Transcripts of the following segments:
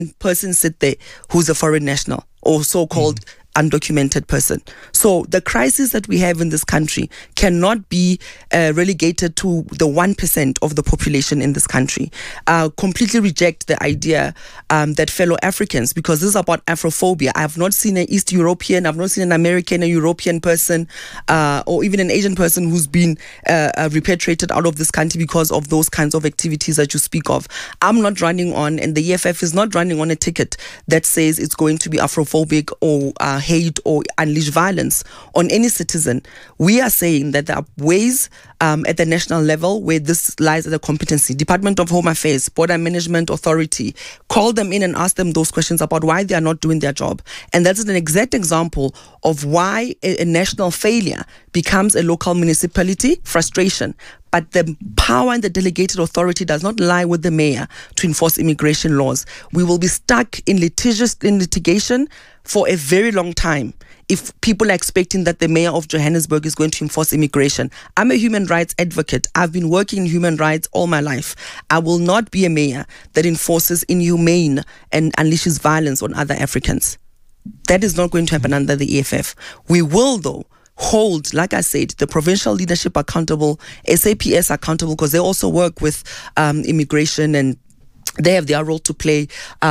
person sit there who's a foreign national or so-called undocumented person. So the crisis that we have in this country cannot be relegated to the 1% of the population in this country. Completely reject the idea that fellow Africans, because this is about Afrophobia. I have not seen an East European, I've not seen an American, a European person, or even an Asian person who's been repatriated out of this country because of those kinds of activities that you speak of. I'm not running on, and the EFF is not running on a ticket that says it's going to be Afrophobic or hate or unleash violence on any citizen. We are saying that there are ways at the national level where this lies at the competency. Department of Home Affairs, Border Management Authority, call them in and ask them those questions about why they are not doing their job. And that's an exact example of why a national failure becomes a local municipality frustration. But the power and the delegated authority does not lie with the mayor to enforce immigration laws. We will be stuck in litigation for a very long time if people are expecting that the mayor of Johannesburg is going to enforce immigration. I'm a human rights advocate. I've been working in human rights all my life. I will not be a mayor that enforces inhumane and unleashes violence on other Africans. That is not going to happen under the EFF. We will, though, hold, like I said, the provincial leadership accountable, SAPS accountable, because they also work with immigration, and they have their role to play,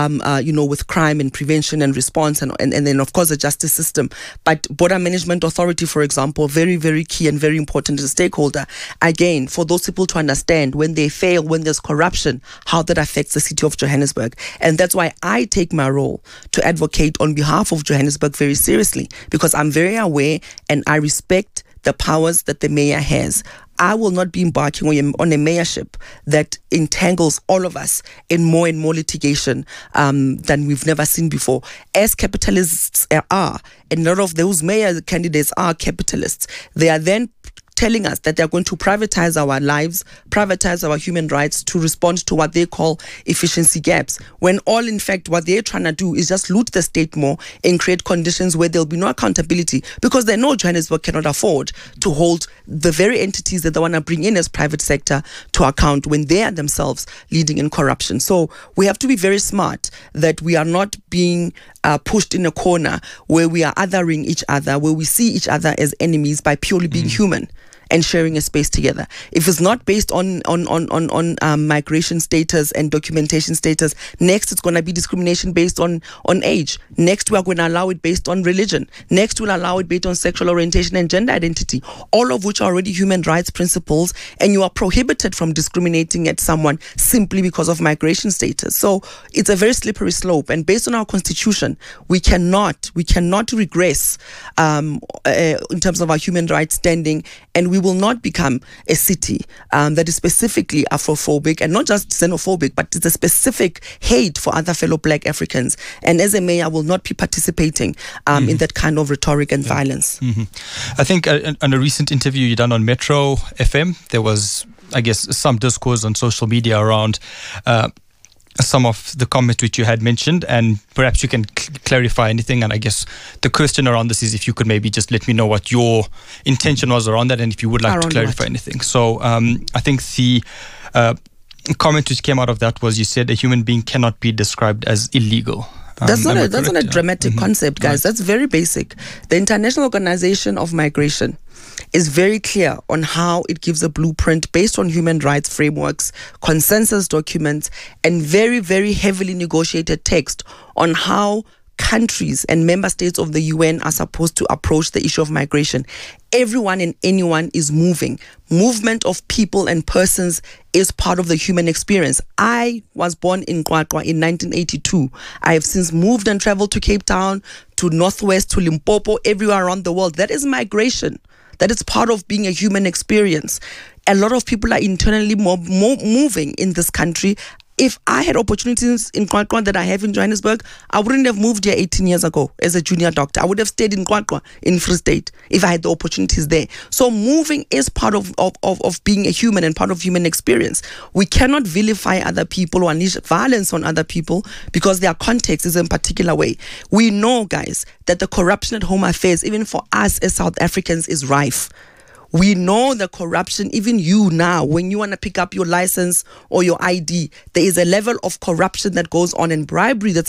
with crime and prevention and response, and then, of course, the justice system. But Border Management Authority, for example, very, very key and very important as a stakeholder. Again, for those people to understand when they fail, when there's corruption, how that affects the city of Johannesburg. And that's why I take my role to advocate on behalf of Johannesburg very seriously, because I'm very aware and I respect the powers that the mayor has. I will not be embarking on a mayorship that entangles all of us in more and more litigation than we've never seen before. As capitalists are, and a lot of those mayor candidates are capitalists, they are then telling us that they're going to privatize our lives, privatize our human rights to respond to what they call efficiency gaps, when all, in fact, what they're trying to do is just loot the state more and create conditions where there'll be no accountability, because they know Johannesburg cannot afford to hold the very entities that they want to bring in as private sector to account when they are themselves leading in corruption. So we have to be very smart that we are not being pushed in a corner where we are othering each other, where we see each other as enemies by purely being human and sharing a space together. If it's not based on migration status and documentation status, next it's going to be discrimination based on age. Next we are going to allow it based on religion. Next we'll allow it based on sexual orientation and gender identity, all of which are already human rights principles, and you are prohibited from discriminating at someone simply because of migration status. So it's a very slippery slope, and based on our constitution, we cannot regress in terms of our human rights standing, and we will not become a city that is specifically Afrophobic, and not just xenophobic, but it's a specific hate for other fellow Black Africans. And as a mayor, I will not be participating in that kind of rhetoric and violence. I think on a recent interview you done on Metro FM, there was, I guess, some discourse on social media around some of the comments which you had mentioned, and perhaps you can clarify anything. And I guess the question around this is if you could maybe just let me know what your intention was around that, and if you would like to clarify anything. So I think the comment which came out of that was, you said a human being cannot be described as illegal. That's not a dramatic concept, guys. Right. That's very basic. The International Organization of Migration is very clear on how it gives a blueprint based on human rights frameworks, consensus documents, and very, very heavily negotiated text on how countries and member states of the UN are supposed to approach the issue of migration. Everyone and anyone is moving. Movement of people and persons is part of the human experience. I was born in QwaQwa in 1982. I have since moved and traveled to Cape Town, to Northwest, to Limpopo, everywhere around the world. That is migration. That is part of being a human experience. A lot of people are internally moving in this country. If I had opportunities in QwaQwa that I have in Johannesburg, I wouldn't have moved here 18 years ago as a junior doctor. I would have stayed in QwaQwa in Free State if I had the opportunities there. So moving is part of being a human and part of human experience. We cannot vilify other people or unleash violence on other people because their context is in a particular way. We know, guys, that the corruption at Home Affairs, even for us as South Africans, is rife. We know the corruption. Even you now, when you want to pick up your license or your ID, there is a level of corruption that goes on and bribery that's